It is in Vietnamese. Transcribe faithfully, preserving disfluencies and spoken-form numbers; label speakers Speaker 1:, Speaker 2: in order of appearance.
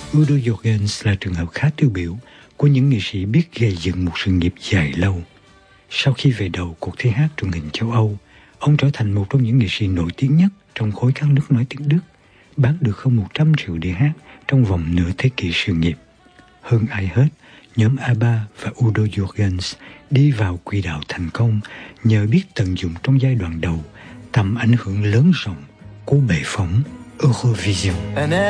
Speaker 1: Udo Jürgens là trường hợp khá tiêu biểu của những nghệ sĩ biết gây dựng một sự nghiệp dài lâu. Sau khi về đầu cuộc thi hát truyền hình châu Âu, ông trở thành một trong những nghệ sĩ nổi tiếng nhất trong khối các nước nói tiếng Đức, bán được hơn một trăm triệu đĩa hát trong vòng nửa thế kỷ sự nghiệp. Hơn ai hết, nhóm ABBA và Udo Jürgens đi vào quỹ đạo thành công nhờ biết tận dụng trong giai đoạn đầu tầm ảnh hưởng lớn rộng của bệ phóng Eurovision.